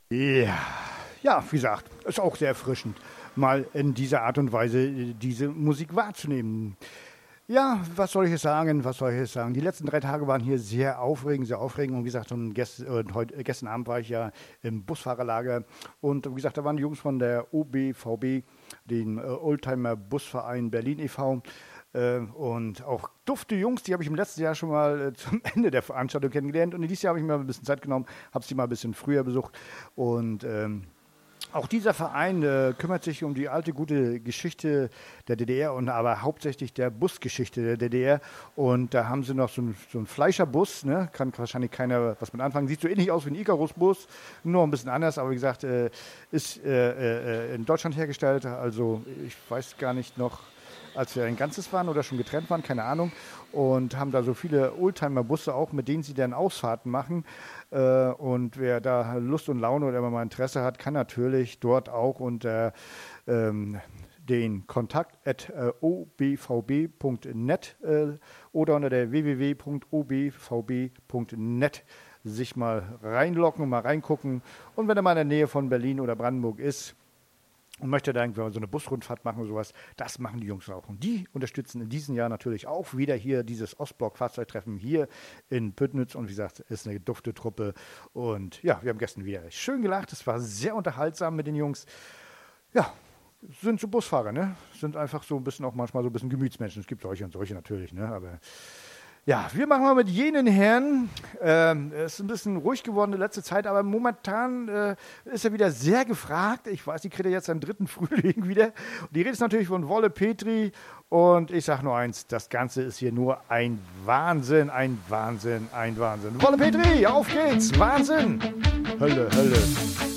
Ja, ja, wie gesagt, ist auch sehr erfrischend, mal in dieser Art und Weise diese Musik wahrzunehmen. Ja, was soll ich jetzt sagen? Was soll ich jetzt sagen? Die letzten 3 Tage waren hier sehr aufregend, sehr aufregend. Und wie gesagt, gestern Abend war ich ja im Busfahrerlager. Und wie gesagt, da waren die Jungs von der OBVB, den Oldtimer Busverein Berlin e.V. Und auch dufte Jungs, die habe ich im letzten Jahr schon mal zum Ende der Veranstaltung kennengelernt. Und dieses Jahr habe ich mir ein bisschen Zeit genommen, habe sie mal ein bisschen früher besucht. Und auch dieser Verein kümmert sich um die alte, gute Geschichte der DDR und aber hauptsächlich der Busgeschichte der DDR. Und da haben sie noch so einen Fleischerbus, ne? Kann wahrscheinlich keiner was mit anfangen. Sieht so ähnlich aus wie ein Icarus-Bus, nur ein bisschen anders. Aber wie gesagt, ist in Deutschland hergestellt. Also ich weiß gar nicht noch, als wir ein Ganzes waren oder schon getrennt waren, keine Ahnung. Und haben da so viele Oldtimer-Busse auch, mit denen sie dann Ausfahrten machen. Und wer da Lust und Laune oder mal Interesse hat, kann natürlich dort auch unter den Kontakt at obvb.net oder unter der www.obvb.net sich mal reinloggen und mal reingucken. Und wenn er mal in der Nähe von Berlin oder Brandenburg ist und möchte da irgendwie so eine Busrundfahrt machen oder sowas, das machen die Jungs auch. Und die unterstützen in diesem Jahr natürlich auch wieder hier dieses Ostblock-Fahrzeugtreffen hier in Püttnitz. Und wie gesagt, ist eine dufte Truppe. Und ja, wir haben gestern wieder schön gelacht. Es war sehr unterhaltsam mit den Jungs. Ja, sind so Busfahrer, ne? Sind einfach so ein bisschen auch manchmal so ein bisschen Gemütsmenschen. Es gibt solche und solche natürlich, ne? Aber ja, wir machen mal mit jenen Herren. Es ist ein bisschen ruhig geworden in letzter Zeit, aber momentan ist er wieder sehr gefragt. Ich weiß, die kriegt er jetzt seinen 3. Frühling wieder. Und die Rede ist natürlich von Wolle Petri. Und ich sage nur eins, das Ganze ist hier nur ein Wahnsinn, ein Wahnsinn, ein Wahnsinn. Wolle Petri, auf geht's, Wahnsinn. Hölle, Hölle.